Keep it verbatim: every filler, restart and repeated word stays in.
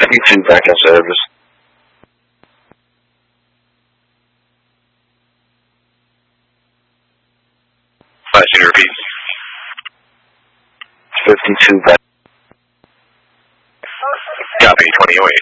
fifty-two back in service. Flash unit repeat. fifty-two back. Copy, twenty oh eight.